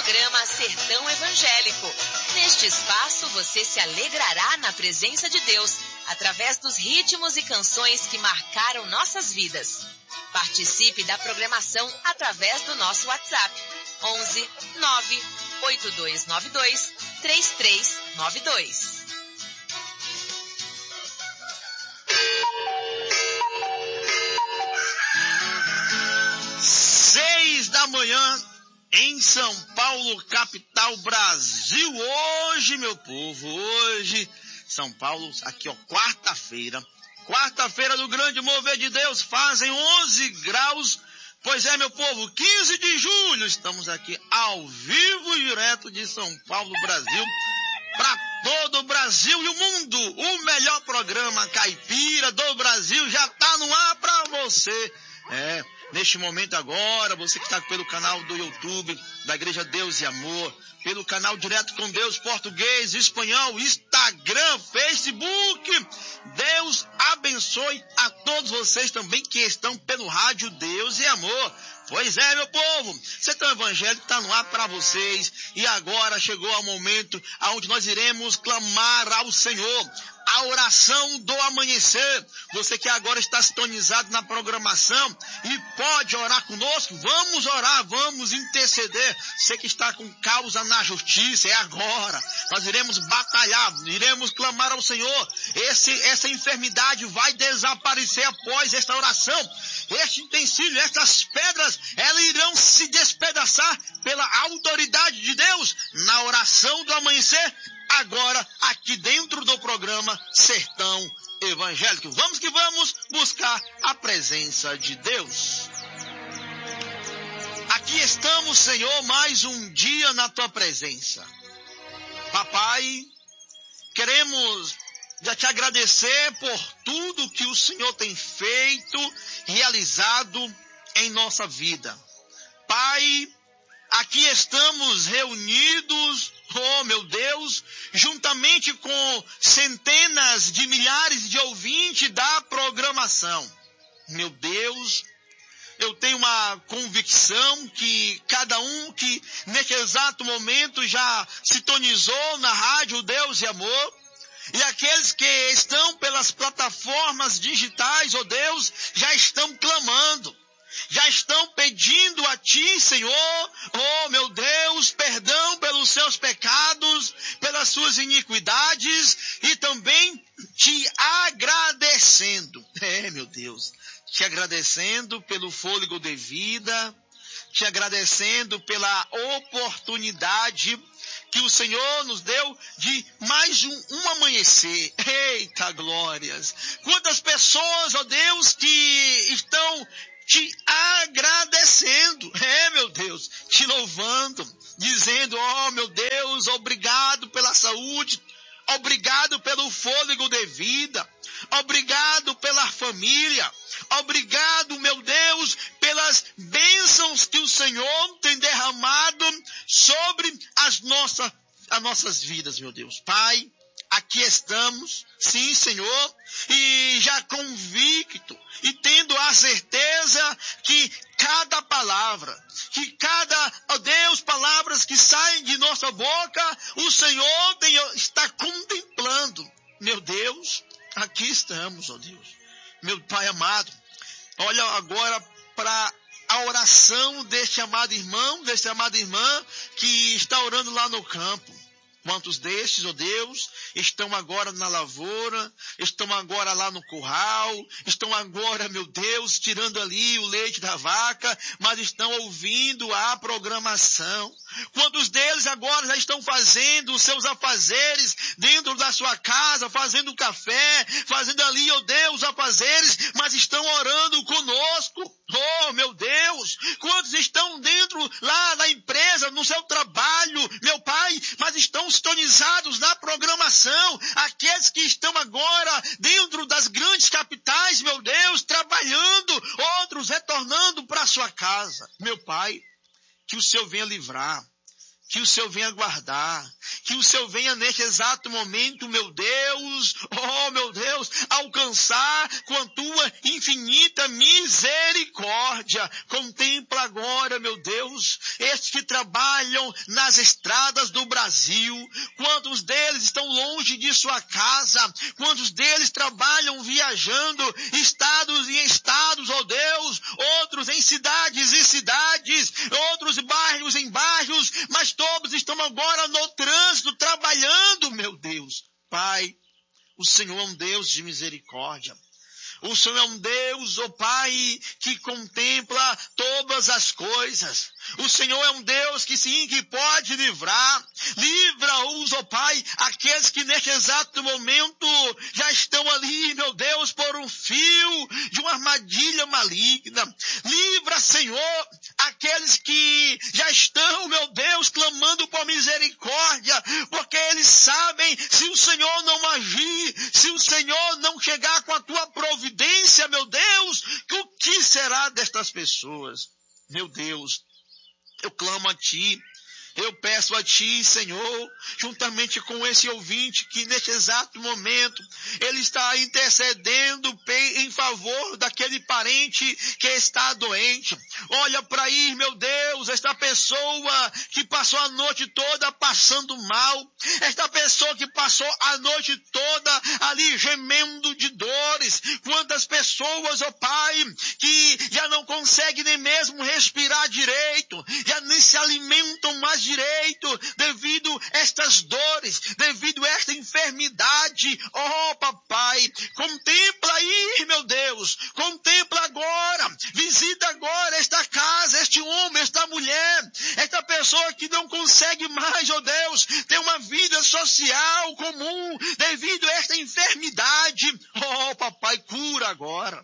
programa Sertão Evangélico. Neste espaço você se alegrará na presença de Deus, através dos ritmos e canções que marcaram nossas vidas. Participe da programação através do nosso WhatsApp, 11 9 8292 3392. 6 da manhã em São Paulo, capital, Brasil. Hoje, meu povo, hoje, São Paulo, aqui ó, quarta-feira do grande mover de Deus, fazem 11 graus. Pois é, meu povo, 15 de julho, estamos aqui ao vivo e direto de São Paulo, Brasil, para todo o Brasil e o mundo. O melhor programa caipira do Brasil já está no ar para você. Neste momento agora, você que está pelo canal do YouTube da Igreja Deus e Amor, pelo canal Direto com Deus, português, espanhol, Instagram, Facebook, Deus abençoe a todos vocês também que estão pelo rádio Deus e Amor. Pois é, meu povo, Sertão Evangélico está no ar para vocês e agora chegou o momento onde nós iremos clamar ao Senhor. A oração do amanhecer. Você que agora está sintonizado na programação e pode orar conosco, vamos orar, vamos interceder. Você que está com causa na justiça, é agora. Nós iremos batalhar, iremos clamar ao Senhor. Essa enfermidade vai desaparecer após esta oração. Este utensílio, estas pedras, elas irão se despedaçar pela autoridade de Deus na oração do amanhecer. Agora, aqui dentro do programa Sertão Evangélico. Vamos que vamos buscar a presença de Deus. Aqui estamos, Senhor, mais um dia na Tua presença. Papai, queremos já te agradecer por tudo que o Senhor tem feito, realizado em nossa vida. Pai, aqui estamos reunidos, oh meu Deus, juntamente com centenas de milhares de ouvintes da programação. Meu Deus, eu tenho uma convicção que cada um que neste exato momento já sintonizou na rádio Deus e Amor, e aqueles que estão pelas plataformas digitais, oh Deus, já estão clamando. Já estão pedindo a Ti, Senhor, oh meu Deus, perdão pelos seus pecados, pelas suas iniquidades e também te agradecendo. Meu Deus, te agradecendo pelo fôlego de vida, te agradecendo pela oportunidade que o Senhor nos deu de mais um amanhecer. Eita glórias! Quantas pessoas, ó Deus, que estão te agradecendo, meu Deus, te louvando, dizendo, oh meu Deus, obrigado pela saúde, obrigado pelo fôlego de vida, obrigado pela família, obrigado, meu Deus, pelas bênçãos que o Senhor tem derramado sobre as nossas vidas, meu Deus. Pai, aqui estamos, sim, Senhor, e já convicto e tendo a certeza que cada palavra, ó Deus, palavras que saem de nossa boca, o Senhor está contemplando. Meu Deus, aqui estamos, ó Deus. Meu Pai amado, olha agora para a oração deste amado irmão, desta amada irmã que está orando lá no campo. Quantos destes, ó Deus, estão agora na lavoura, estão agora lá no curral, estão agora, meu Deus, tirando ali o leite da vaca, mas estão ouvindo a programação. Quantos deles agora já estão fazendo os seus afazeres dentro da sua casa, fazendo café, fazendo ali, ó Deus, afazeres, mas estão orando conosco. Oh, meu Deus, quantos estão dentro lá na empresa, no seu trabalho, meu Pai, mas estão sintonizados na programação, aqueles que estão agora dentro das grandes capitais, meu Deus, trabalhando, outros retornando para sua casa. Meu Pai, que o Senhor venha livrar, que o Senhor venha guardar, que o Senhor venha neste exato momento, meu Deus, oh meu Deus, alcançar com a tua infinita misericórdia. Contempla agora, meu Deus, estes que trabalham nas estradas do Brasil, quantos deles estão longe de sua casa, quantos deles trabalham viajando, estados e estados, oh Deus, outros em cidades e cidades, outros bairros em bairros, mas todos estão agora no trânsito, trabalhando, meu Deus. Pai, o Senhor é um Deus de misericórdia. O Senhor é um Deus, ó Pai, que contempla todas as coisas. O Senhor é um Deus que sim, que pode livrar. Livra-os, ó Pai, aqueles que neste exato momento já estão ali, meu Deus, por um fio de uma armadilha maligna. Livra, Senhor, aqueles que já estão, meu Deus, clamando por misericórdia, porque eles sabem, se o Senhor não agir, se o Senhor não chegar com a tua providência, meu Deus, o que será destas pessoas? Meu Deus, eu clamo a Ti, eu peço a Ti, Senhor, juntamente com esse ouvinte que neste exato momento ele está intercedendo em favor daquele parente que está doente. Olha para aí, meu Deus, esta pessoa que passou a noite toda passando mal, esta pessoa que passou a noite toda ali gemendo de dores. Quantas pessoas, ó Pai, que já não conseguem nem mesmo respirar direito, já nem se alimentam mais direito devido a estas dores, devido a esta enfermidade. Oh, papai, contempla aí, meu Deus, contempla agora, visita agora esta casa, este homem, esta mulher, esta pessoa que não consegue mais, oh Deus, ter uma vida social comum devido a esta enfermidade. Oh, papai, cura agora.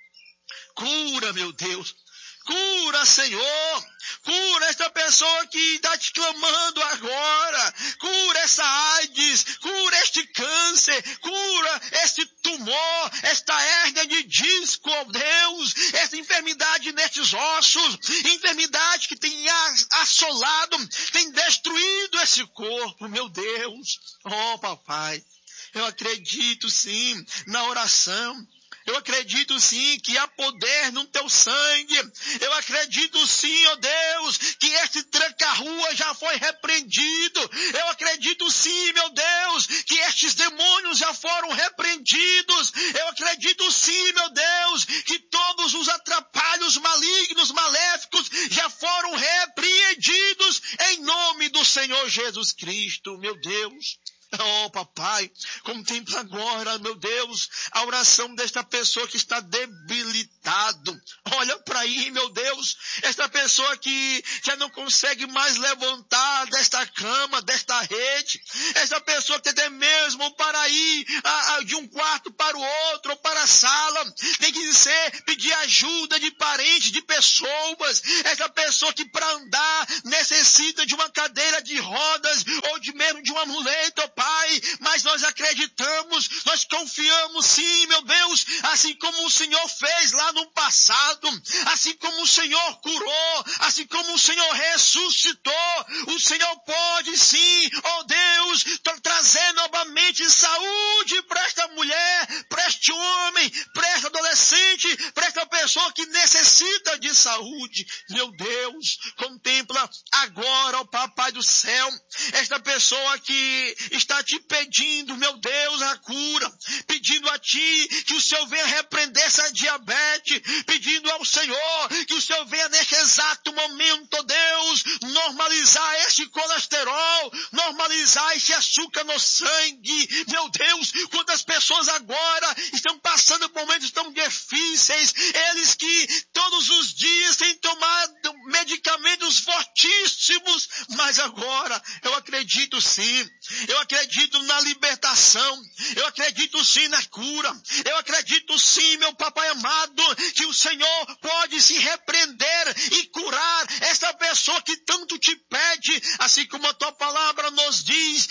Cura, meu Deus. Cura, Senhor. Cura esta pessoa que está te clamando agora. Cura essa AIDS. Cura este câncer. Cura este tumor. Esta hérnia de disco, oh Deus. Esta enfermidade nestes ossos. Enfermidade que tem assolado, tem destruído esse corpo, meu Deus. Oh, papai, eu acredito sim na oração. Eu acredito sim que há poder no teu sangue. Eu acredito sim, ó Deus, que este tranca-rua já foi repreendido. Eu acredito sim, meu Deus, que estes demônios já foram repreendidos. Eu acredito sim, meu Deus, que todos os atrapalhos malignos, maléficos já foram repreendidos em nome do Senhor Jesus Cristo, meu Deus. Oh, papai, contempla agora, meu Deus, a oração desta pessoa que está debilitado. Olha para aí, meu Deus, esta pessoa que já não consegue mais levantar desta cama, desta rede. Esta pessoa que até mesmo para ir de um quarto para o outro, ou para a sala, tem que pedir ajuda de parentes, de pessoas. Esta pessoa que para andar necessita de uma cadeira de rodas, ou de mesmo de uma muleta, Pai, mas nós acreditamos, nós confiamos sim, meu Deus, assim como o Senhor fez lá no passado, assim como o Senhor curou, assim como o Senhor ressuscitou, o Senhor pode sim, oh Deus, trazer novamente saúde para esta mulher, para este homem, para esta adolescente, para esta pessoa que necessita de saúde. Meu Deus, contempla agora, ó Papai do céu, esta pessoa que está te pedindo, meu Deus, a cura, pedindo a Ti que o Senhor venha repreender essa diabetes, pedindo ao Senhor que o Senhor venha neste exato momento, oh Deus, normalizar este colesterol, normalizar este açúcar no sangue. Meu Deus, quantas pessoas agora estão passando por momentos tão difíceis, eles que todos os dias têm tomado medicamentos fortíssimos, mas agora eu acredito sim, eu acredito na libertação, eu acredito sim na cura, eu acredito sim, meu papai amado, que o Senhor pode se repreender e curar essa pessoa que tanto te pede, assim como a tua palavra nos diz,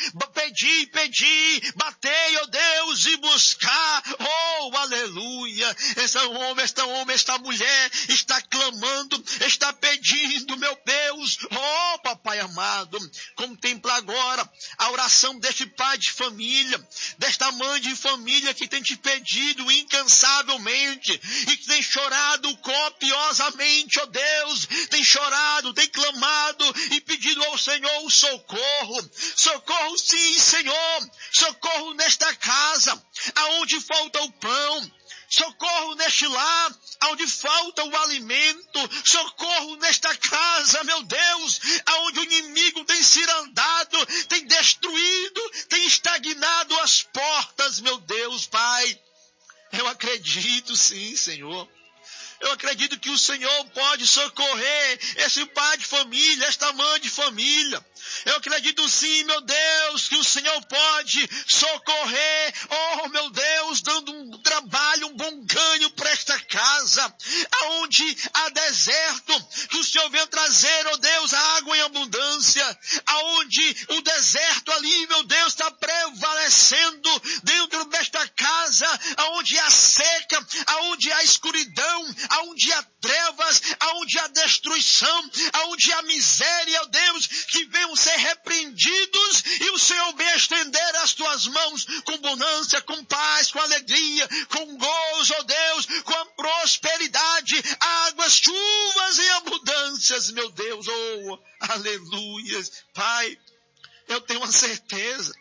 pedi, batei, ó Deus, e buscar, oh, aleluia, esta mulher está clamando, está pedindo, meu Deus, oh, papai amado, amado, contempla agora a oração deste pai de família, desta mãe de família que tem te pedido incansavelmente e que tem chorado copiosamente, ó Deus, tem chorado, tem clamado e pedido ao Senhor o socorro. Socorro sim, Senhor, socorro nesta casa, aonde falta o pão. Socorro neste lar, onde falta o alimento. Socorro nesta casa, meu Deus, aonde o inimigo tem cirandado, tem destruído, tem estagnado as portas, meu Deus, Pai. Eu acredito sim, Senhor. Eu acredito que o Senhor pode socorrer esse pai de família, esta mãe de família. Eu acredito sim, meu Deus, que o Senhor pode socorrer, oh meu Deus, dando um trabalho, um bom ganho para esta casa, aonde há deserto, que o Senhor venha trazer, oh Deus, água em abundância, aonde o deserto ali, meu Deus, está prevalecendo dentro desta casa, aonde há seca, aonde há escuridão, aonde há trevas, aonde há destruição, aonde há miséria, ó Deus, que venham ser repreendidos e o Senhor venha estender as tuas mãos com bonança, com paz, com alegria, com gozo, ó Deus, com a prosperidade, águas, chuvas e abundâncias, meu Deus, oh, aleluias. Pai, eu tenho uma certeza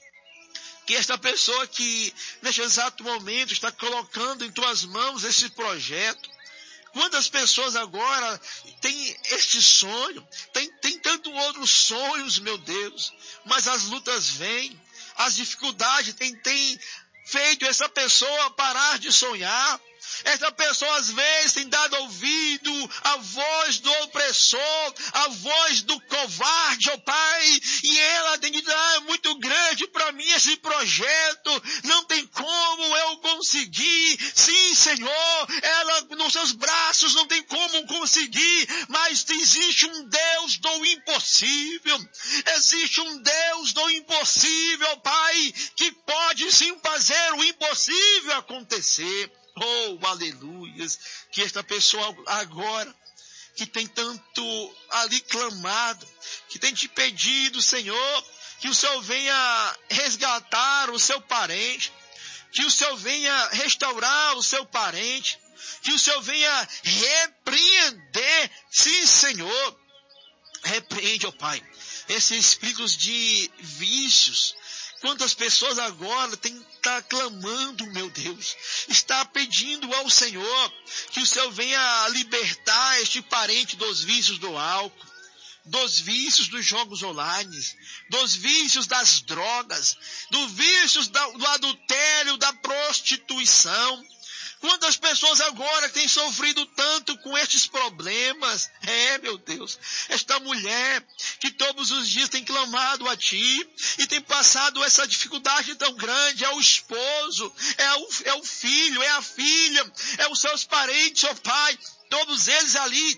que esta pessoa que neste exato momento está colocando em tuas mãos esse projeto, quantas pessoas agora têm este sonho, tem tantos outros sonhos, meu Deus, mas as lutas vêm, as dificuldades têm feito essa pessoa parar de sonhar. Essa pessoa às vezes tem dado ouvido à voz do opressor, à voz do covarde, ó Pai, e ela tem dito, é muito grande para mim esse projeto, não tem como eu conseguir. Sim, Senhor, ela nos seus braços não tem como conseguir, mas existe um Deus do impossível, existe um Deus do impossível, Pai, que pode sim fazer o impossível acontecer. Oh, aleluias, que esta pessoa agora, que tem tanto ali clamado, que tem te pedido, Senhor, que o Senhor venha resgatar o seu parente, que o Senhor venha restaurar o seu parente, que o Senhor venha repreender, sim, Senhor, repreende, ó Pai, esses espíritos de vícios. Quantas pessoas agora está clamando, meu Deus, está pedindo ao Senhor que o Senhor venha libertar este parente dos vícios do álcool, dos vícios dos jogos online, dos vícios das drogas, dos vícios do adultério, da prostituição. Quantas pessoas agora têm sofrido tanto com estes problemas? Meu Deus, esta mulher que todos os dias tem clamado a Ti e tem passado essa dificuldade tão grande, é o esposo, é o filho, é a filha, é os seus parentes, ó Pai, todos eles ali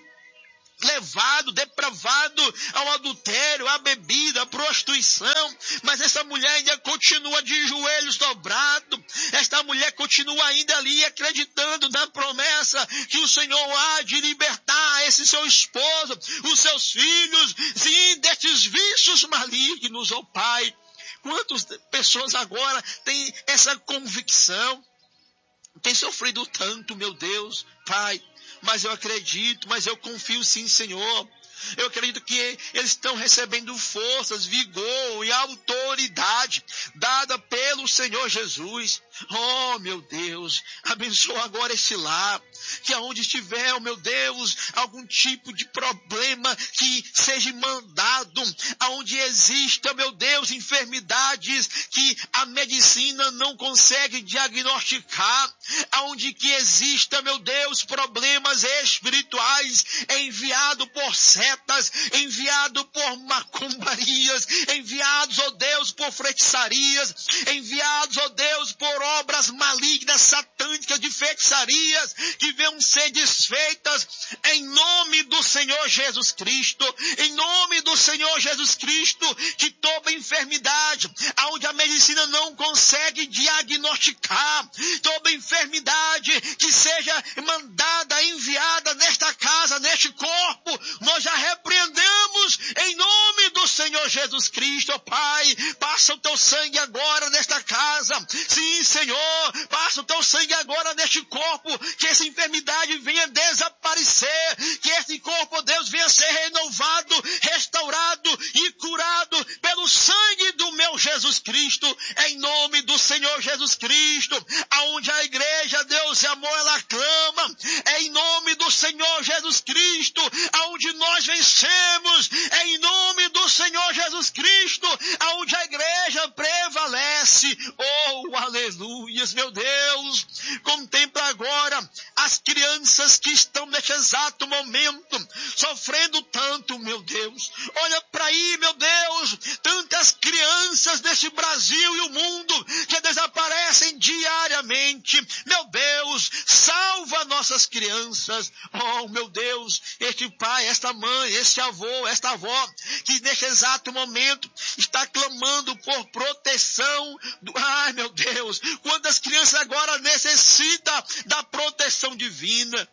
levado, depravado ao adultério, à bebida, à prostituição, mas essa mulher ainda continua de joelhos dobrados, esta mulher continua ainda ali acreditando na promessa que o Senhor há de libertar esse seu esposo, os seus filhos, sim, destes vícios malignos, ó Pai. Quantas pessoas agora têm essa convicção, têm sofrido tanto, meu Deus, Pai, mas eu acredito, mas eu confio sim, Senhor. Eu acredito que eles estão recebendo forças, vigor e autoridade dada pelo Senhor Jesus. Oh, meu Deus, abençoa agora esse lar, que aonde estiver, oh, meu Deus, algum tipo de problema que seja mandado, aonde exista, meu Deus, enfermidades que a medicina não consegue diagnosticar, aonde que exista, meu Deus, problemas espirituais, enviado por setas, enviado por macumbarias, enviados, ó Deus, por feitiçarias, enviados, ó Deus, por obras malignas, satânicas de feitiçarias, que venham ser desfeitas em nome do Senhor Jesus Cristo, em nome do Senhor Jesus Cristo, que toda enfermidade, onde a medicina não consegue diagnosticar, toda enfermidade que seja mandada, enviada nesta casa, neste corpo, nós já repreendemos em nome do Senhor Jesus Cristo, ó Pai, passa o teu sangue agora nesta casa. Sim, Senhor, passa o teu sangue agora neste corpo, que essa enfermidade venha desaparecer, que esse corpo, ó Deus, venha ser renovado, restaurado e curado pelo sangue do meu Jesus Cristo, em nome do Senhor Jesus Cristo. Aonde a igreja, Deus e amor, ela clama, é em nome do Senhor Jesus Cristo, aonde nós vencemos, é em nome do Senhor Jesus Cristo, aonde a igreja prevalece. Oh, aleluias, meu Deus, contempla agora as crianças que estão neste exato momento, sofrendo tanto, meu Deus. Olha para aí, meu Deus, tantas crianças neste Brasil e o mundo que desaparecem diariamente. Meu Deus, salva nossas crianças. Oh, meu Deus, este pai, esta mãe, este avô, esta avó, que neste exato momento está clamando por proteção. Ai, meu Deus, quantas crianças agora necessitam da proteção divina.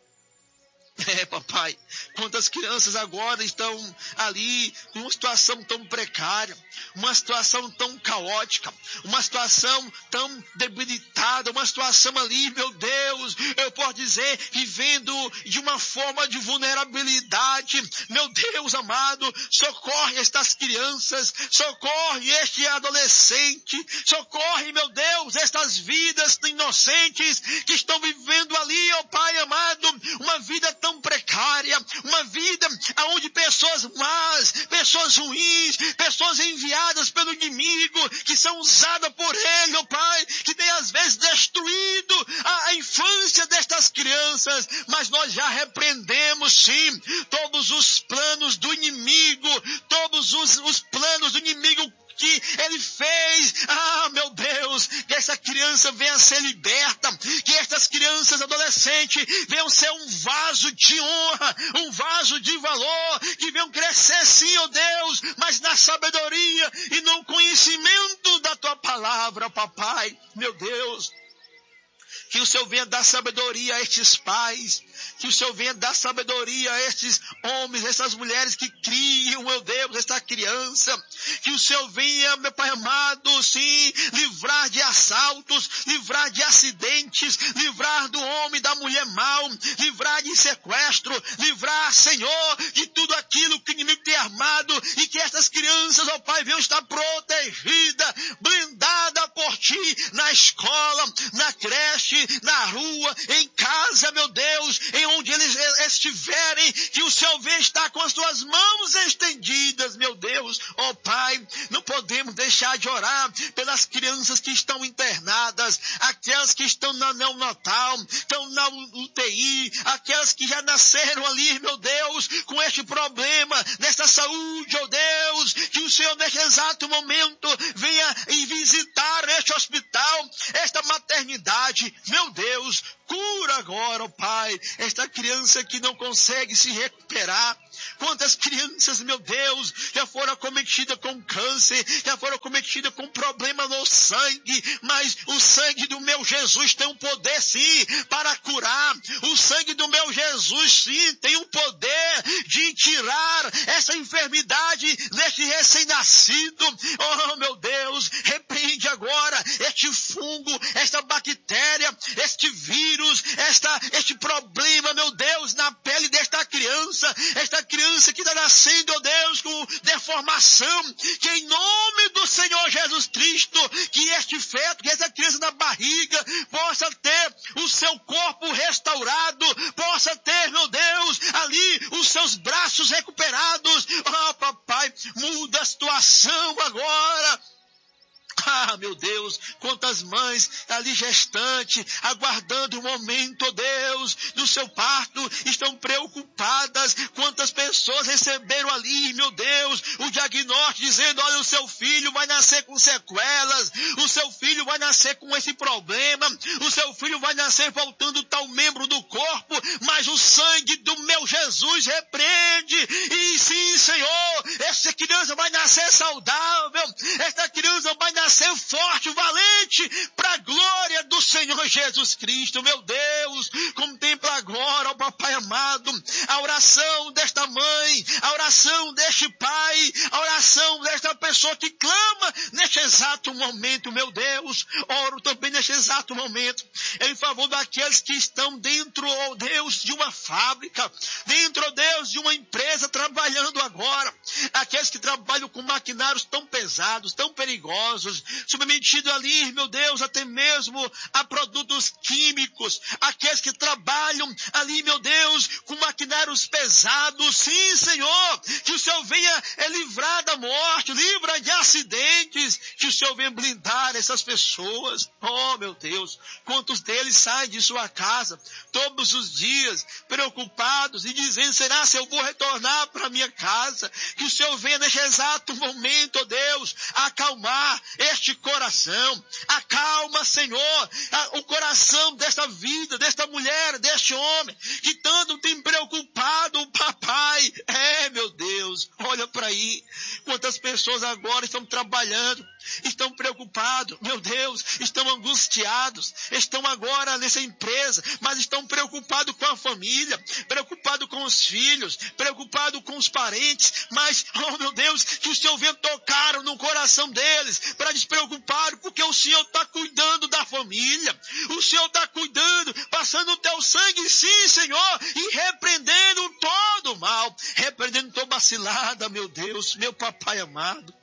Papai, quantas crianças agora estão ali em uma situação tão precária, uma situação tão caótica, uma situação tão debilitada, uma situação ali, meu Deus, eu posso dizer, vivendo de uma forma de vulnerabilidade. Meu Deus amado, socorre estas crianças, socorre este adolescente, socorre, meu Deus, estas vidas inocentes que estão vivendo ali, ó Pai amado, uma vida tão precária, uma vida onde pessoas más, pessoas ruins, pessoas enviadas pelo inimigo, que são usadas por ele, ó Pai, que tem às vezes destruído a infância destas crianças, mas nós já repreendemos sim todos os planos do inimigo, todos os planos do inimigo que ele fez. Ah, meu Deus, que essa criança venha a ser liberta, que estas crianças adolescentes venham ser um vaso de honra, um vaso de valor, que venham crescer sim, ó Deus, mas na sabedoria e no conhecimento da tua palavra, papai. Meu Deus, que o Senhor venha dar sabedoria a estes pais, que o Senhor venha dar sabedoria a estes homens, essas mulheres que criam, meu Deus, esta criança, que o Senhor venha, meu Pai amado, sim, livrar de assaltos, livrar de acidentes, livrar do homem, da mulher mau, livrar de sequestro, livrar, Senhor, de tudo aquilo que o inimigo tem armado, e que estas crianças, ó Pai, venham estar protegidas, blindadas por Ti, na escola, na creche, na rua, em casa, meu Deus, em onde eles estiverem, que o Senhor venha estar com as Tuas mãos estendidas, meu Deus. Ó Pai, não podemos deixar de orar pelas crianças que estão internadas, aquelas que estão na neonatal, estão na UTI, aquelas que já nasceram ali, meu Deus, com este problema, nesta saúde, ó Deus, que o Senhor neste exato momento venha e visitar este hospital, esta maternidade, meu Deus, cura agora, ó Pai, esta criança que não consegue se recuperar. Quantas crianças, meu Deus, já foram acometidas com câncer, já foram acometidas com problema no sangue, mas o sangue do meu Jesus tem um poder sim para curar. O sangue do meu Jesus sim tem um poder de tirar essa enfermidade deste recém-nascido. Oh, meu Deus, repreende agora este fungo, esta bactéria, este vírus, este problema, meu Deus, na pele desta criança, esta criança que está nascendo, ó Deus, com deformação, que em nome do Senhor Jesus Cristo, que este feto, que essa criança na barriga possa ter o seu corpo restaurado, possa ter, meu Deus, ali os seus braços recuperados. Ah, papai, muda a situação agora. Ah, meu Deus, quantas mães ali gestante, aguardando o momento, oh Deus, do seu parto, estão preocupadas. Quantas pessoas receberam ali, meu Deus, o diagnóstico dizendo, olha, o seu filho vai nascer com sequelas, o seu filho vai nascer com esse problema, o seu filho vai nascer faltando tal membro do corpo, mas o sangue do meu Jesus repreende. E sim, Senhor, essa criança vai nascer saudável, esta criança vai nascer forte, valente, para a glória do Senhor Jesus Cristo. Meu Deus, contempla agora, ó Papai amado, a oração desta mãe, a oração deste pai, a oração desta pessoa que clama neste exato momento, meu Deus. Oro também neste exato momento em favor daqueles que estão dentro, ó Deus, de uma fábrica, dentro, ó Deus, de uma empresa trabalhando agora, aqueles que trabalham com maquinários tão pesados, tão perigosos, submetidos ali, meu Deus, até mesmo a produtos químicos, aqueles que trabalham ali, meu Deus, com maquinários pesados. Sim, Senhor, que o Senhor venha livrar da morte, livra de acidentes, que o Senhor venha blindar essas pessoas. Oh, meu Deus, quantos deles saem de sua casa todos os dias preocupados e dizendo: será se eu vou retornar para minha casa? Que o Senhor venha neste exato momento, oh Deus, acalmar este coração. Acalma, Senhor, o coração desta vida, desta mulher, deste homem, que tanto tem preocupado, papai. Meu Deus, olha para aí, quantas pessoas agora estão trabalhando, estão preocupados, meu Deus, estão angustiados, estão agora nessa empresa, mas estão preocupados com a família, preocupados com os filhos, preocupados com os parentes, mas, oh meu Deus, que o Senhor venha tocar no coração deles, para despreocupar, porque o Senhor está cuidando da família, o Senhor está cuidando, passando o teu sangue, sim, Senhor, e repreendendo todo o mal, repreendendo toda cilada, meu Deus, meu papai amado.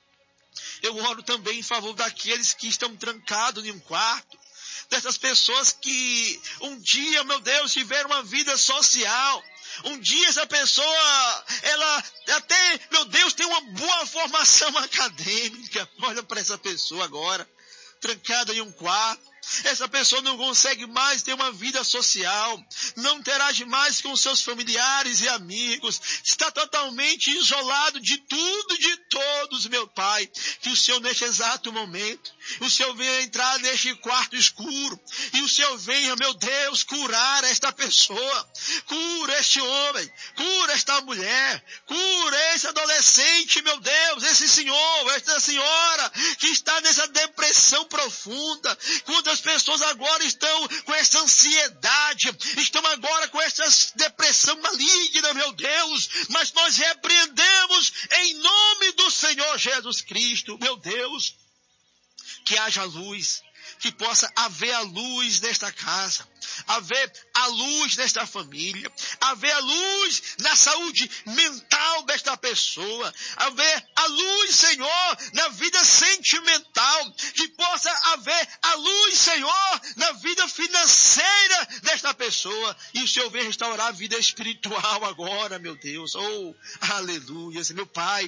Eu oro também em favor daqueles que estão trancados em um quarto, dessas pessoas que um dia, meu Deus, tiveram uma vida social. Um dia essa pessoa, ela até, meu Deus, tem uma boa formação acadêmica. Olha para essa pessoa agora, trancada em um quarto. Essa pessoa não consegue mais ter uma vida social, não interage mais com seus familiares e amigos, está totalmente isolado de tudo e de todos, meu Pai. Que o Senhor, neste exato momento, o Senhor venha entrar neste quarto escuro, e o Senhor venha, meu Deus, curar esta pessoa, cura este homem, cura esta mulher, cura esse adolescente, meu Deus, esse senhor, esta senhora, que está nessa depressão profunda. Quantas pessoas agora estão com essa ansiedade, estão agora com essa depressão maligna, meu Deus, mas nós repreendemos em nome do Senhor Jesus Cristo, meu Deus, que haja luz, que possa haver a luz nesta casa, haver a luz nesta família, haver a luz na saúde mental desta pessoa, haver a luz, Senhor, na vida sentimental, que possa haver a luz, Senhor, na vida financeira desta pessoa, e o Senhor vem restaurar a vida espiritual agora, meu Deus. Oh, aleluia, meu Pai.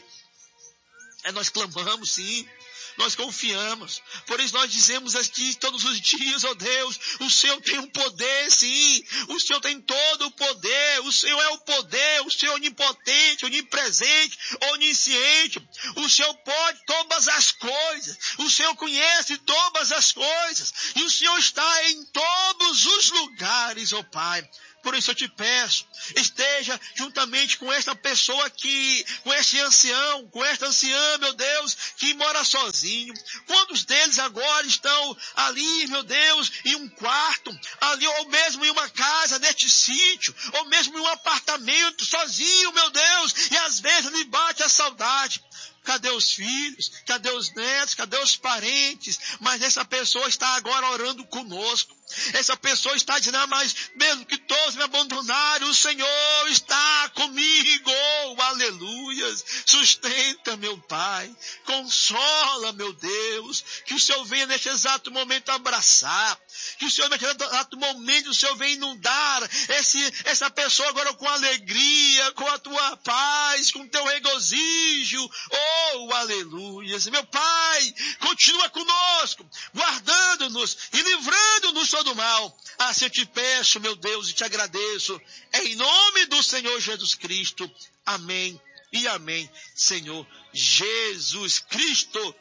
Nós clamamos, sim. Nós confiamos, por isso nós dizemos aqui todos os dias: oh Deus, o Senhor tem um poder, sim, o Senhor tem todo o poder, o Senhor é o poder, o Senhor é onipotente, onipresente, onisciente, o Senhor pode todas as coisas, o Senhor conhece todas as coisas, e o Senhor está em todos os lugares, oh Pai. Por isso eu te peço, esteja juntamente com esta pessoa aqui, com este ancião, com esta anciã, meu Deus, que mora sozinho. Quantos deles agora estão ali, meu Deus, em um quarto, ali, ou mesmo em uma casa, neste sítio, ou mesmo em um apartamento, sozinho, meu Deus, e às vezes lhe bate a saudade. Cadê os filhos? Cadê os netos? Cadê os parentes? Mas essa pessoa está agora orando conosco. Essa pessoa está dizendo: mas mesmo que todos me abandonaram, o Senhor está comigo. Oh, aleluias. Sustenta, meu Pai. Consola, meu Deus. Que o Senhor venha neste exato momento abraçar. Que o Senhor neste exato momento, o Senhor venha inundar essa pessoa agora com alegria, com a tua paz, com o teu regozijo. Oh, aleluias. Meu Pai, continua conosco, guardando-nos e livrando-nos todo mal. Assim eu te peço, meu Deus, e te agradeço, em nome do Senhor Jesus Cristo. Amém e amém, Senhor Jesus Cristo.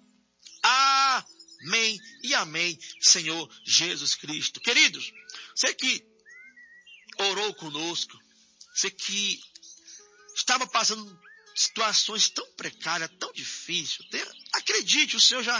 Amém e amém, Senhor Jesus Cristo. Queridos, você que orou conosco, você que estava passando situações tão precárias, tão difíceis, acredite, o Senhor já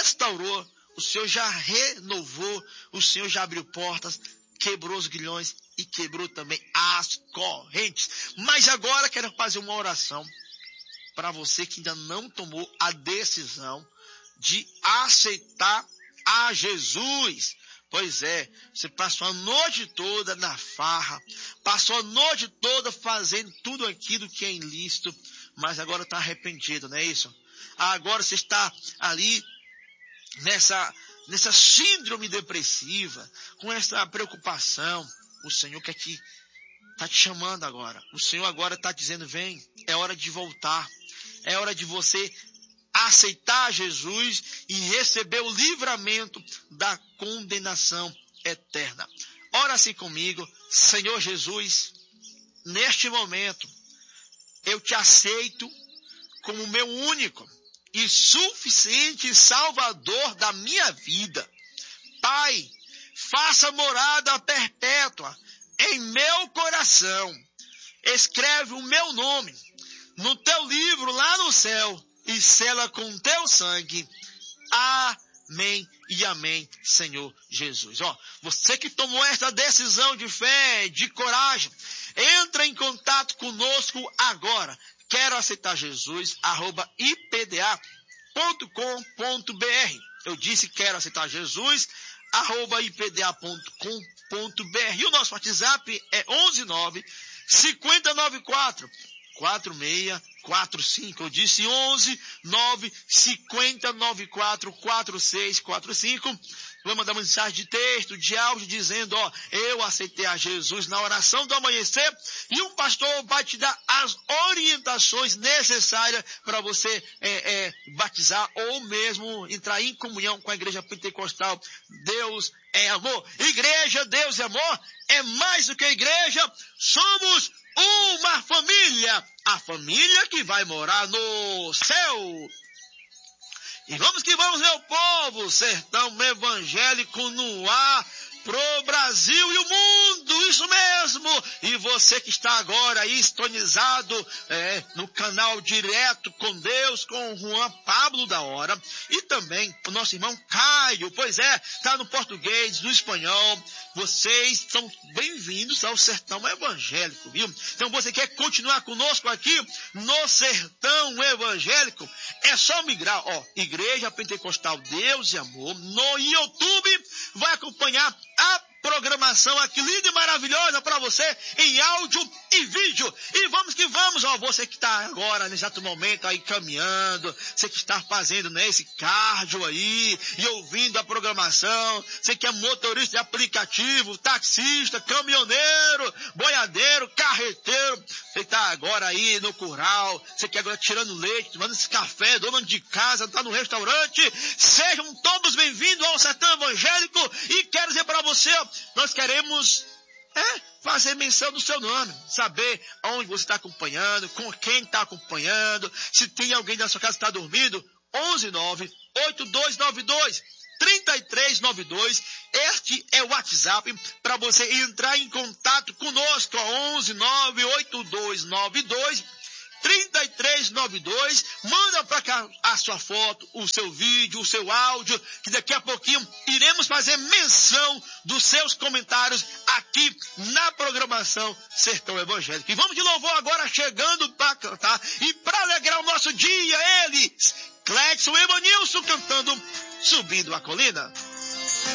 restaurou, o Senhor já renovou, o Senhor já abriu portas, quebrou os grilhões e quebrou também as correntes. Mas agora quero fazer uma oração para você que ainda não tomou a decisão de aceitar a Jesus. Pois é, você passou a noite toda na farra, passou a noite toda fazendo tudo aquilo que é ilícito, mas agora está arrependido, não é isso? Agora você está ali nessa síndrome depressiva, com essa preocupação. O Senhor está te chamando agora. O Senhor agora está dizendo, vem, é hora de voltar. É hora de você aceitar Jesus e receber o livramento da condenação eterna. Ora assim comigo, Senhor Jesus, neste momento, eu te aceito como meu único e suficiente Salvador da minha vida. Pai, faça morada perpétua em meu coração. Escreve o meu nome no teu livro lá no céu e sela com teu sangue. Amém e amém, Senhor Jesus. Você que tomou essa decisão de fé, de coragem, entra em contato conosco agora. Quero aceitar Jesus, @ipda.com.br. Eu disse quero aceitar Jesus, @ipda.com.br. E o nosso WhatsApp é 119 5094 4645. Eu disse 11 95094 4645. Vai mandar uma mensagem de texto, de áudio, dizendo, eu aceitei a Jesus na oração do amanhecer, e um pastor vai te dar as orientações necessárias para você batizar ou mesmo entrar em comunhão com a Igreja Pentecostal. Deus é amor. Igreja, Deus é amor. É mais do que igreja. Somos uma família. A família que vai morar no céu. E vamos que vamos, meu povo, sertão evangélico no ar, pro Brasil e o mundo, isso mesmo. E você que está agora aí sintonizado no canal Direto com Deus, com o Juan Pablo da Hora, e também o nosso irmão Caio, pois está no português, no espanhol. Vocês são bem-vindos ao Sertão Evangélico, viu? Então você quer continuar conosco aqui no Sertão Evangélico? É só migrar, Igreja Pentecostal Deus e Amor, no YouTube, vai acompanhar a programação aqui linda e maravilhosa para você em áudio e vídeo. E vamos que vamos, você que está agora nesse exato momento aí caminhando, você que está fazendo esse cardio aí e ouvindo a programação, você que é motorista de aplicativo, taxista, caminhoneiro, boiadeiro, carreteiro, você está agora aí no curral, você que agora tirando leite, tomando esse café, dona de casa, está no restaurante, sejam todos bem-vindos ao Sertão Evangélico. E quero dizer para você, nós queremos fazer menção do seu nome, saber onde você está acompanhando, com quem está acompanhando, se tem alguém da sua casa que está dormindo. 119-8292-3392, este é o WhatsApp para você entrar em contato conosco, 119-8292-3392, manda para cá a sua foto, o seu vídeo, o seu áudio, que daqui a pouquinho iremos fazer menção dos seus comentários aqui na programação Sertão Evangélico. E vamos de louvor agora, chegando para cantar e para alegrar o nosso dia, eles, Cledson e Evanilson, cantando Subindo a Colina.